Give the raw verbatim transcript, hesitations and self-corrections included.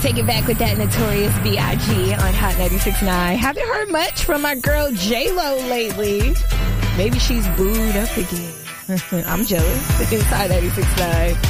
Take it back with that Notorious B I G on Hot ninety-six point nine. Haven't heard much from my girl J-Lo lately. Maybe she's booed up again. I'm jealous. It's Hot ninety-six point nine.